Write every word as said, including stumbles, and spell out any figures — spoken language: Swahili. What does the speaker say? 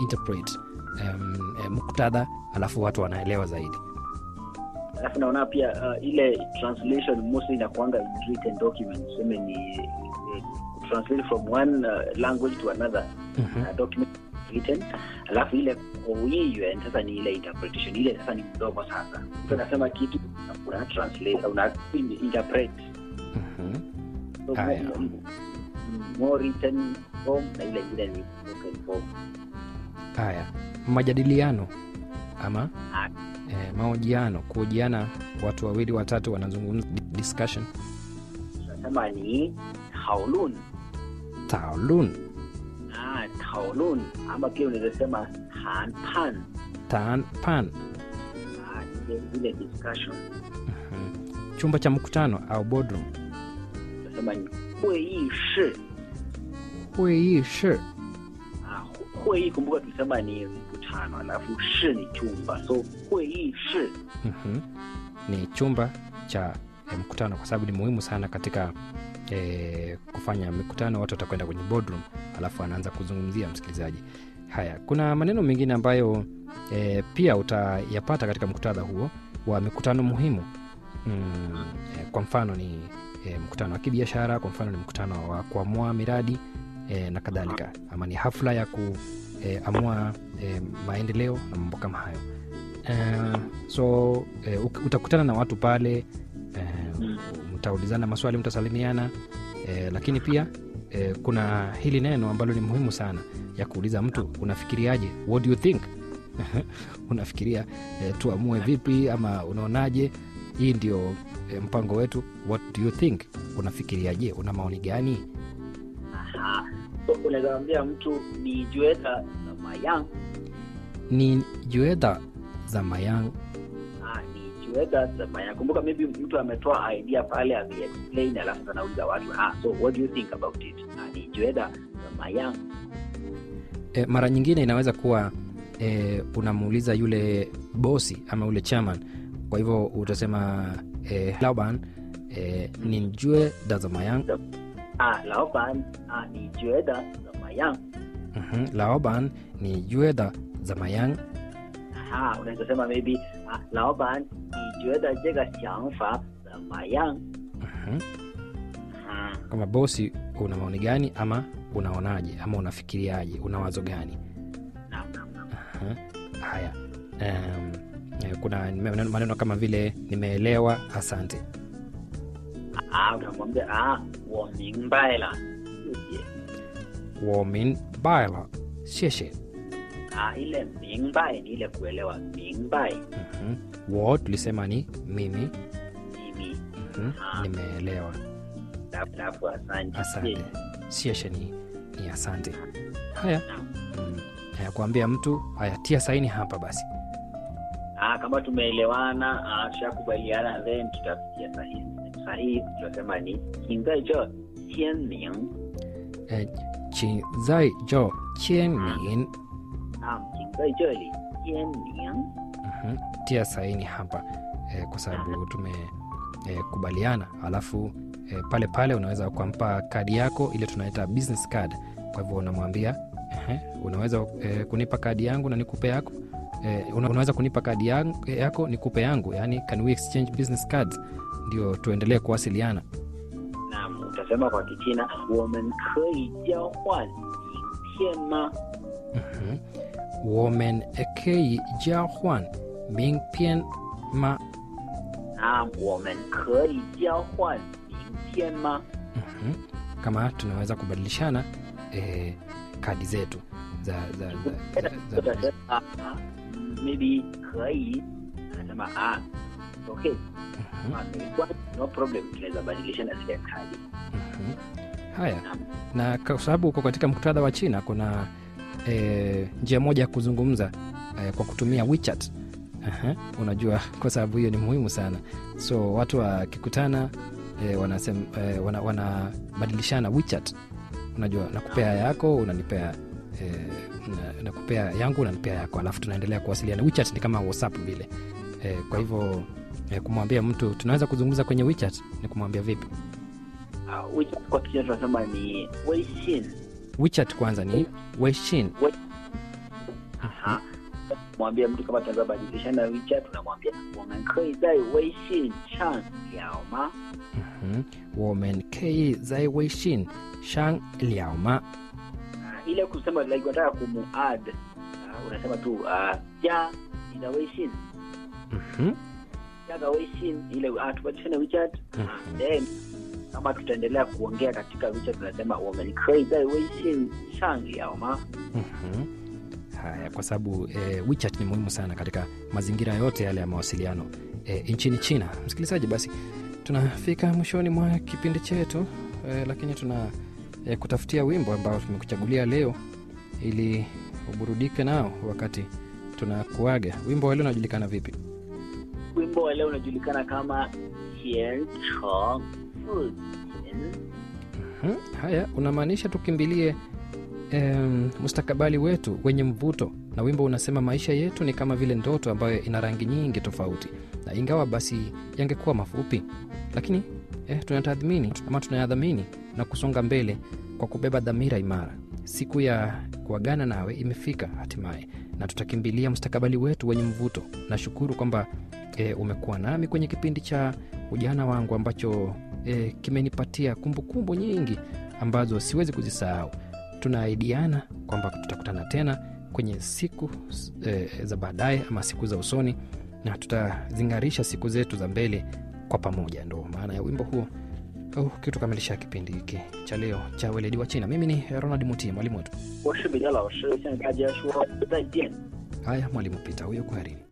interpret um, eh, muktadha alafu watu wanaelewa zaidi. Alafu naona pia uh, ile translation mostly inakuanga in written document, sema ni uh, translate from one uh, language to another Mhm. uh, document written. Alafu ile kuiyo sasa ni ile interpretation, ile sasa ni mdomo sasa. Mtu anasema kitu una translate una interpret. Mhm. So Aya. more, more written form na ile ile ni spoken form. Haya, majadiliano ama Ah, eh, mahojiano, kuhojiana, watu wawili watatu wanazungumza, discussion. tunasema ni 讨论. Taolun, Ah, 讨论 ama pia unaweza sema 谈判. taan pan. Ah, ile ile discussion. Mhm. Chumba cha mkutano au boardroom. Tunasema ni 会议室. Hui shi. Ah, 会议 kumbuka tulisema ni mkutano, alafu 室 ni chumba. So 会议室. Mhm. Ni chumba cha eh, mkutano kwa sababu ni muhimu sana katika eh, kufanya mikutano. Watu watakwenda kwenye boardroom alafu anaanza kuzungumzia msikilizaji. Haya, kuna maneno mengine ambayo eh, pia utayapata katika muktadha huo wa mikutano muhimu. Mm, eh, kwa mfano ni eh, mkutano wa kibiashara, kwa mfano ni mkutano wa kuamua miradi eh, na kadhalika, ama ni hafla ya kuamua eh, maendeleo na mambo kama hayo. Eh, so eh, uk- utakutana na watu pale eh, mtaulizana maswali, mtasalimiana eh, lakini pia eh, kuna hili neno ambalo ni muhimu sana ya kuuliza mtu, unafikiriaje, what do you think? Unafikiria eh, tuamue vipi ama unaonaje? Hii ndio eh, mpango wetu, what do you think, unafikiriaje, una maoni gani? Aha. So unaweza ambia mtu ni 觉得怎么样? Ni jueda za mayang. Ah, ni 觉得怎么样? Kumbuka maybe mtu ametoa idea pale ame-explain alafu anauliza watu, ah, so what do you think about it? Ah, ni 觉得怎么样? E, mara nyingine inaweza kuwa e, unamuuliza yule bosi ama yule chairman, kwa hivyo utasema e, Laoban e, ninjue dazamayang. 啊，老板啊，你觉得怎么样？ Mhm, Laoban ni jue da zamayang. 啊，unaweza sema maybe 啊，老板，你觉得这个想法怎么样？ Mhm. 嗯， Kama bosi, una maoni gani ama unaonaje ama unafikiriaje, una wazo gani? 那那那， Aha. Haya, um, eh, kuna maneno maneno kama vile nimeelewa, asante. 啊，unamwambia 啊，我明白了，谢谢。 Womin baila, sheshe. Ah, ile 明白 ni ile kuelewa, 明白 Mhm. Wo tulisema ni mimi. mimi. Mhm. Ah. Nimeelewa, Alafu asante. asante. Sheshe ni, ni asante. Haya, Naam. mm, haya kuambia mtu, haya tia saini hapa basi. Ah, kama tumeelewana, ah, tushakubaliana, then tutafikia sahihi. Sahihi tunasema ni 请在这签名. Eh, chi zai jo qian min. Naam, 请在这里签名. Mhm. Tia saini hapa eh, kwa sababu tume eh, kubaliana, alafu eh, pale pale unaweza kumpa kadi yako ile tunaita business card. Kwa hivyo unamwambia eh, unaweza eh, kunipa kadi yangu na nikupe yako. Eh, una- unaweza kunipa kadi yangu, yako nikupe yangu, yani can we exchange business cards, ndio tuendelee kuwasiliana. Naam, utasema kwa Kichina 我们可以交换名片吗? Mhm. Women ekei jiahuan mingpian ma. Naam, 我们可以交换名片吗? Mhm. Kama tunaweza kubadilishana eh, kadi zetu za, za, za, za, za, Utasema ah, maybe 可以. Anasema ah, okay. Mhm. Ah, 没关系, no problem, tunaweza badilishana zile kadi. Mhm. Haya, Naam. na kwa sababu uko katika muktadha wa China, kuna e, njia moja ya kuzungumza e, kwa kutumia WeChat. Aha, unajua kwa sababu hiyo ni muhimu sana, so watu wakikutana e, wanasema e, wana, wanabadilishana WeChat. Unajua, nakupea yako, unanipea e, na, nakupea yangu, unanipea yako, alafu tunaendelea kuwasiliana. WeChat ni kama WhatsApp vile e, kwa hivyo e, kumwambia mtu tunaweza kuzungumza kwenye WeChat ni kumwambia vipi? Ah, WeChat kwa Kichina tunasema ni 微信. WeChat kwanza ni Weixin. tunamwambia mtu kama tunaweza badilishana WeChat, tunamwambia 我们可以在微信上聊吗? Mhm. 我们可以在微信上聊吗? Ile kusema like unataka kumuadd, uh, unasema tu uh, 加你的微信. Mhm. 加个微信 ile uh, tubadilishane WeChat. Mhm. Then kama tutaendelea kuongea katika WeChat tunasema 我们可以在微信上聊吗? Mhm. Haya, kwa sababu e, WeChat ni muhimu sana katika mazingira yote yale ya mawasiliano e, nchini China. Msikilizaji, basi tunafika mwishoni mwa kipindi chetu e, lakini tuna e, kutafutia wimbo ambao tumekuchagulia leo ili uburudike nao wakati tunakuaga. Wimbo wa leo unajulikana vipi? Wimbo wa leo unajulikana kama 前程似锦. Mhm. Haya, unamaanisha tukimbilie Um, mustakabali wetu wenye mvuto, na wimbo unasema maisha yetu ni kama vile ndoto ambayo ina rangi nyingi tofauti, na ingawa basi yangekuwa mafupi, lakini eh, tunatathmini ama tunayadhamini na kusonga mbele kwa kubeba dhamira imara. Siku ya kuagana nawe imefika hatimaye, na tutakimbilia mustakabali wetu wenye mvuto. Nashukuru kwamba eh, umekuwa nami kwenye kipindi cha ujana wangu ambacho eh, kimenipatia kumbukumbu nyingi ambazo siwezi kuzisahau. Tunaahidiana kwamba tutakutana tena kwenye siku e, za baadaye ama siku za usoni, na tutazingarisha siku zetu za mbele kwa pamoja. Ndo maana ya wimbo huo. Oh, kitu kamilisha kipindi hiki cha leo cha Weledi wa China. Mimi ni Ronald Mutie, mwalimu wetu. 我是北佳老师，向大家说再见。 Haya, mwalimu Peter huyo, kwaherini.